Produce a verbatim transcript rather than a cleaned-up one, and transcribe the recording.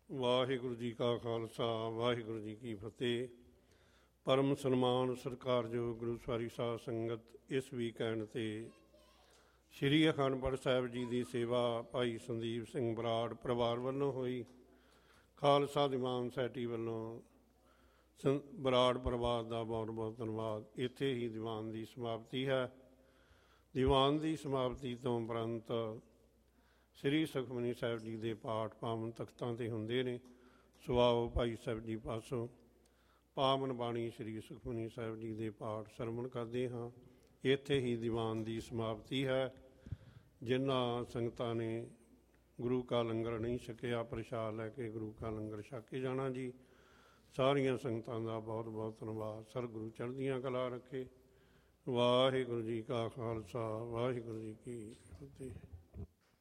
ਵਾਹਿਗੁਰੂ ਜੀ ਕਾ ਖਾਲਸਾ ਵਾਹਿਗੁਰੂ ਜੀ ਕੀ ਫਤਿਹ। ਪਰਮ ਸਨਮਾਨ ਸਤਿਕਾਰਯੋਗ ਗੁਰੂ ਸਵਾਰੀ ਸਾਧ ਸੰਗਤ, ਇਸ ਵੀਕਐਂਡ 'ਤੇ ਸ਼੍ਰੀ ਅਖੰਡ ਪਾਠ ਸਾਹਿਬ ਜੀ ਦੀ ਸੇਵਾ ਭਾਈ ਸੰਦੀਪ ਸਿੰਘ ਬਰਾੜ ਪਰਿਵਾਰ ਵੱਲੋਂ ਹੋਈ। ਖਾਲਸਾ ਦੀਵਾਨ ਸੋਸਾਇਟੀ ਵੱਲੋਂ ਸੰ ਬਰਾੜ ਪਰਿਵਾਰ ਦਾ ਬਹੁਤ ਬਹੁਤ ਧੰਨਵਾਦ। ਇੱਥੇ ਹੀ ਦੀਵਾਨ ਦੀ ਸਮਾਪਤੀ ਹੈ। ਦੀਵਾਨ ਦੀ ਸਮਾਪਤੀ ਤੋਂ ਉਪਰੰਤ ਸ੍ਰੀ ਸੁਖਮਨੀ ਸਾਹਿਬ ਜੀ ਦੇ ਪਾਠ ਪਾਵਨ ਤਖਤਾਂ 'ਤੇ ਹੁੰਦੇ ਨੇ। ਸੋ ਆਓ ਭਾਈ ਸਾਹਿਬ ਜੀ ਪਾਸੋਂ ਪਾਵਨ ਬਾਣੀ ਸ੍ਰੀ ਸੁਖਮਨੀ ਸਾਹਿਬ ਜੀ ਦੇ ਪਾਠ ਸਰਵਣ ਕਰਦੇ ਹਾਂ। ਇੱਥੇ ਹੀ ਦੀਵਾਨ ਦੀ ਸਮਾਪਤੀ ਹੈ। ਜਿਨ੍ਹਾਂ ਸੰਗਤਾਂ ਨੇ ਗੁਰੂ ਕਾ ਲੰਗਰ ਨਹੀਂ ਛਕਿਆ, ਪ੍ਰਸ਼ਾਦ ਲੈ ਕੇ ਗੁਰੂ ਕਾ ਲੰਗਰ ਛਕ ਕੇ ਜਾਣਾ ਜੀ। ਸਾਰੀਆਂ ਸੰਗਤਾਂ ਦਾ ਬਹੁਤ ਬਹੁਤ ਧੰਨਵਾਦ। ਸਤਿਗੁਰੂ ਚੜ੍ਹਦੀਆਂ ਕਲਾ ਰੱਖੇ। ਵਾਹਿਗੁਰੂ ਜੀ ਕਾ ਖਾਲਸਾ ਵਾਹਿਗੁਰੂ ਜੀ ਕੀ ਫਤਿਹ।